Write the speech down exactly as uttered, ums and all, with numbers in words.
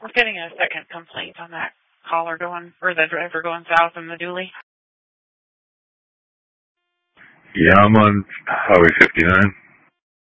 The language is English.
We're getting a second complaint on that caller going, or the driver going south in the dually. Yeah, I'm on Highway fifty-nine.